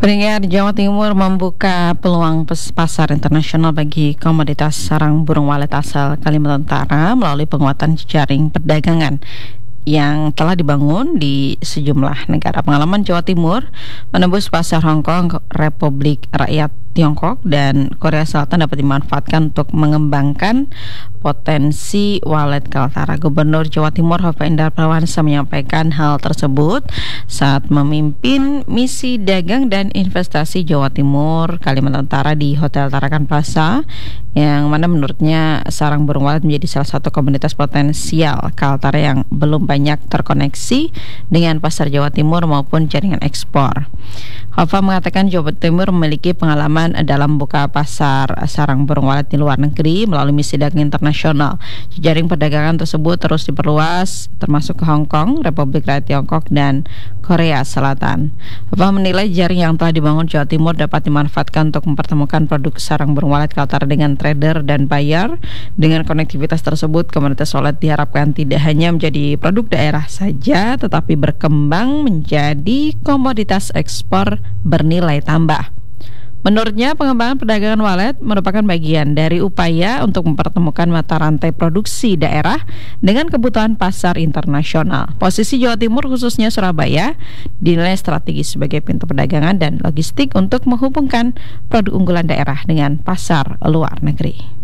Peringkat Jawa Timur membuka peluang pasar internasional bagi komoditas sarang burung walet asal Kalimantan Utara melalui penguatan jejaring perdagangan yang telah dibangun di sejumlah negara. Pengalaman Jawa Timur menembus pasar Hong Kong, Republik Rakyat Tiongkok, dan Korea Selatan dapat dimanfaatkan untuk mengembangkan potensi walet Kaltara. Gubernur Jawa Timur Hovifa Indar Parawansa menyampaikan hal tersebut saat memimpin misi dagang dan investasi Jawa Timur Kalimantan Utara di Hotel Tarakan Plaza, yang mana menurutnya sarang burung walet menjadi salah satu komunitas potensial Kaltara yang belum banyak terkoneksi dengan pasar Jawa Timur maupun jaringan ekspor. Hovifa mengatakan Jawa Timur memiliki pengalaman dalam buka pasar sarang burung walet di luar negeri melalui misi dagang internasional. Jejaring perdagangan tersebut terus diperluas termasuk ke Hong Kong, Republik Rakyat Tiongkok, dan Korea Selatan. Hovifa menilai jaring yang telah dibangun Jawa Timur dapat dimanfaatkan untuk mempertemukan produk sarang burung walet Kaltara dengan trader dan buyer. Dengan konektivitas tersebut, komunitas walet diharapkan tidak hanya menjadi produk daerah saja, tetapi berkembang menjadi komoditas ekspor bernilai tambah. Menurutnya, pengembangan perdagangan walet merupakan bagian dari upaya untuk mempertemukan mata rantai produksi daerah dengan kebutuhan pasar internasional. Posisi Jawa Timur, khususnya Surabaya, dinilai strategis sebagai pintu perdagangan dan logistik untuk menghubungkan produk unggulan daerah dengan pasar luar negeri.